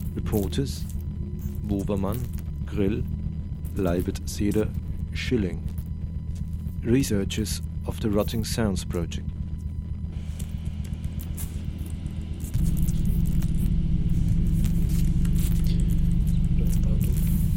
Reporters: Boverman, Grill, Leibert, Seder, Schilling. Researchers of the Rotting Sounds Project: